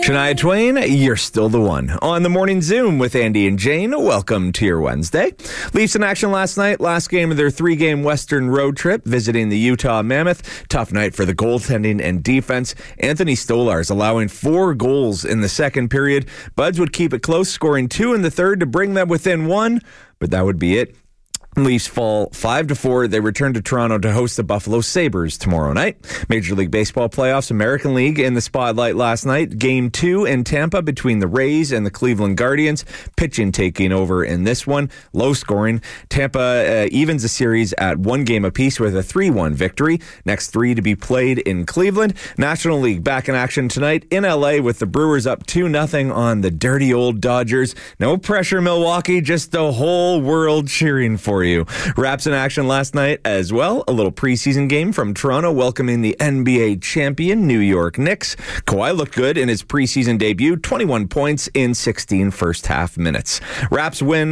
Shania Twain, You're Still the One. On the Morning Zoom with Andy and Jane, welcome to your Wednesday. Leafs in action last night, last game of their 3-game Western road trip, visiting the Utah Mammoth. Tough night for the goaltending and defense. Anthony Stolarz allowing 4 goals in the second period. Buds would keep it close, scoring 2 in the third to bring them within 1, but that would be it. Leafs fall 5-4. They return to Toronto to host the Buffalo Sabres tomorrow night. Major League Baseball playoffs, American League in the spotlight last night. Game 2 in Tampa between the Rays and the Cleveland Guardians. Pitching taking over in this one. Low scoring. Tampa evens the series at 1 game apiece with a 3-1 victory. Next 3 to be played in Cleveland. National League back in action tonight in LA with the Brewers up 2-0 on the dirty old Dodgers. No pressure, Milwaukee. Just the whole world cheering for you. Raps in action last night as well. A little preseason game from Toronto welcoming the NBA champion New York Knicks. Kawhi looked good in his preseason debut. 21 points in 16 first half minutes. Raps win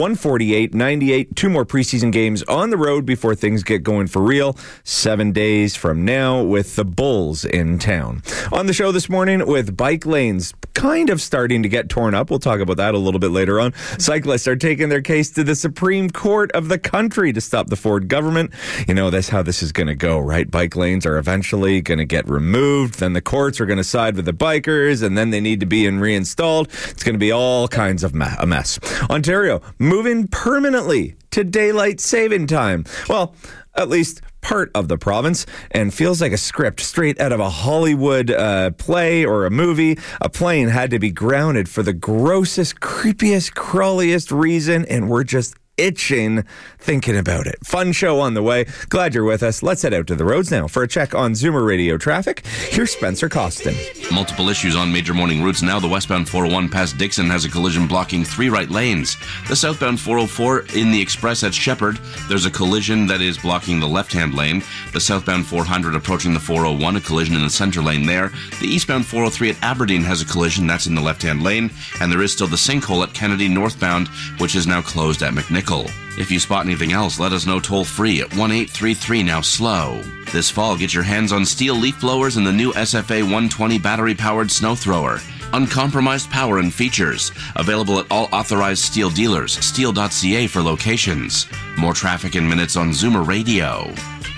148-98. 2 more preseason games on the road before things get going for real. 7 days from now with the Bulls in town. On the show this morning with bike lanes kind of starting to get torn up. We'll talk about that a little bit later on. Cyclists are taking their case to the Supreme Court of the country to stop the Ford government. You know, that's how this is going to go, right? Bike lanes are eventually going to get removed. Then the courts are going to side with the bikers, and then they need to be reinstalled. It's going to be all kinds of a mess. Ontario moving permanently to daylight saving time. Well, at least part of the province, and feels like a script straight out of a Hollywood play or a movie. A plane had to be grounded for the grossest, creepiest, crawliest reason, and we're just itching thinking about it. Fun show on the way. Glad you're with us. Let's head out to the roads now for a check on Zoomer Radio traffic. Here's Spencer Costin. Multiple issues on major morning routes now. The westbound 401 past Dixon has a collision blocking 3 right lanes. The southbound 404 in the express at Shepherd, there's a collision that is blocking the left-hand lane. The southbound 400 approaching the 401, a collision in the center lane there. The eastbound 403 at Aberdeen has a collision that's in the left-hand lane. And there is still the sinkhole at Kennedy northbound, which is now closed at McNichol. If you spot anything else, let us know toll-free at 1-833 now slow. This fall, get your hands on steel leaf blowers and the new SFA 120 battery-powered snow thrower. Uncompromised power and features. Available at all authorized steel dealers. Steel.ca for locations. More traffic in minutes on Zoomer Radio.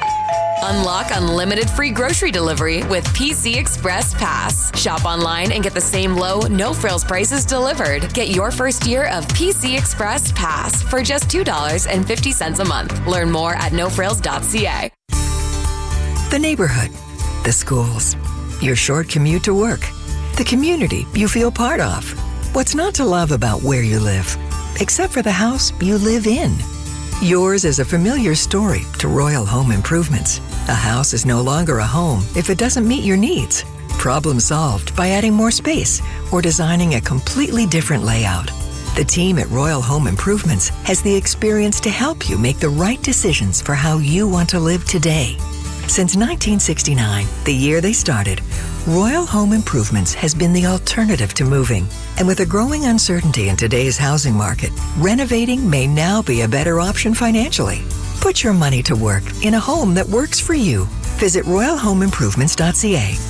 Unlock unlimited free grocery delivery with PC Express Pass. Shop online and get the same low, no-frills prices delivered. Get your first year of PC Express Pass for just $2.50 a month. Learn more at nofrills.ca. The neighborhood, the schools, your short commute to work, the community you feel part of. What's not to love about where you live, except for the house you live in? Yours is a familiar story to Royal Home Improvements. A house is no longer a home if it doesn't meet your needs. Problem solved by adding more space or designing a completely different layout. The team at Royal Home Improvements has the experience to help you make the right decisions for how you want to live today. Since 1969, the year they started, Royal Home Improvements has been the alternative to moving. And with a growing uncertainty in today's housing market, renovating may now be a better option financially. Put your money to work in a home that works for you. Visit royalhomeimprovements.ca.